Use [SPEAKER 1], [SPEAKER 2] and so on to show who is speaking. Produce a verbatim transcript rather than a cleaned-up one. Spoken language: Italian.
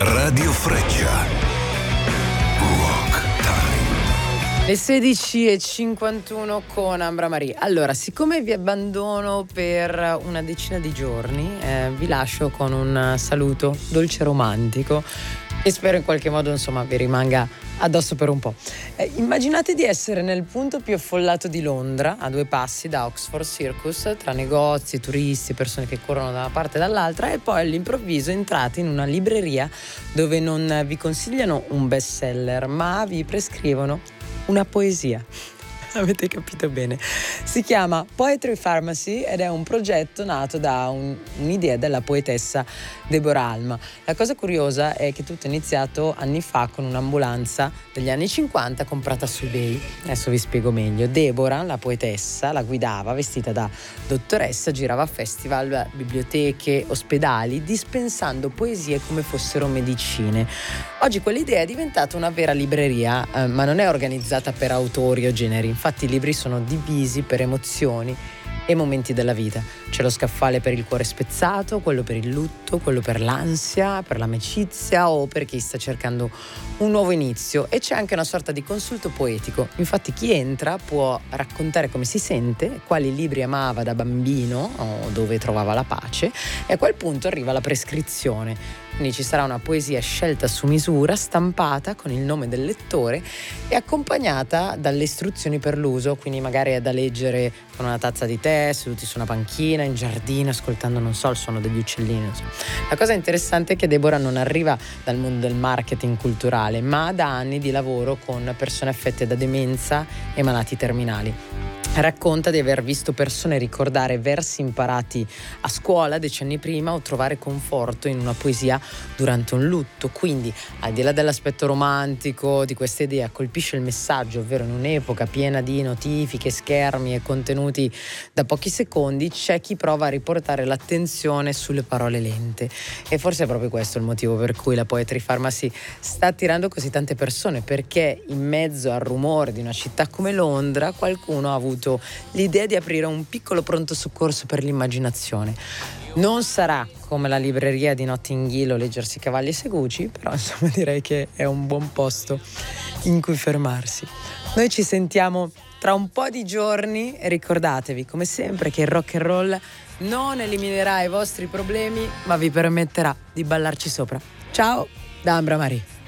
[SPEAKER 1] Radio Freccia. Rock Time.
[SPEAKER 2] Le sedici e cinquantuno con Ambra Marie. Allora, siccome vi abbandono per una decina di giorni, eh, vi lascio con un saluto dolce e romantico e spero in qualche modo, insomma, vi rimanga addosso per un po'. Eh, immaginate di essere nel punto più affollato di Londra, a due passi da Oxford Circus, tra negozi, turisti, persone che corrono da una parte e dall'altra, e poi all'improvviso entrate in una libreria dove non vi consigliano un bestseller, ma vi prescrivono una poesia. Avete capito bene. Si chiama Poetry Pharmacy ed è un progetto nato da un, un'idea della poetessa Deborah Alma. La cosa curiosa è che tutto è iniziato anni fa con un'ambulanza degli anni cinquanta comprata su eBay. Adesso vi spiego meglio. Deborah, la poetessa, la guidava vestita da dottoressa, girava festival, biblioteche, ospedali, dispensando poesie come fossero medicine. Oggi quell'idea è diventata una vera libreria, eh, ma non è organizzata per autori o generi. Infatti i libri sono divisi per emozioni e momenti della vita. C'è lo scaffale per il cuore spezzato, quello per il lutto, quello per l'ansia, per l'amicizia o per chi sta cercando un nuovo inizio, e c'è anche una sorta di consulto poetico. Infatti chi entra può raccontare come si sente, quali libri amava da bambino o dove trovava la pace, e a quel punto arriva la prescrizione. Quindi ci sarà una poesia scelta su misura, stampata con il nome del lettore e accompagnata dalle istruzioni per l'uso, quindi magari è da leggere con una tazza di tè, seduti su una panchina, in giardino, ascoltando, non so, il suono degli uccellini. Insomma. La cosa interessante è che Deborah non arriva dal mondo del marketing culturale, ma da anni di lavoro con persone affette da demenza e malati terminali. Racconta di aver visto persone ricordare versi imparati a scuola decenni prima o trovare conforto in una poesia durante un lutto. Quindi, al di là dell'aspetto romantico di questa idea, colpisce il messaggio, ovvero in un'epoca piena di notifiche, schermi e contenuti da pochi secondi, c'è chi prova a riportare l'attenzione sulle parole lente. E forse è proprio questo il motivo per cui la Poetry Pharmacy sta attirando così tante persone, perché in mezzo al rumore di una città come Londra qualcuno ha avuto l'idea di aprire un piccolo pronto soccorso per l'immaginazione. Non sarà come la libreria di Notting Hill o leggersi Cavalli e Segugi, però insomma direi che è un buon posto in cui fermarsi. Noi ci sentiamo tra un po' di giorni e ricordatevi come sempre che il rock and roll non eliminerà i vostri problemi, ma vi permetterà di ballarci sopra. Ciao da Ambra Marie.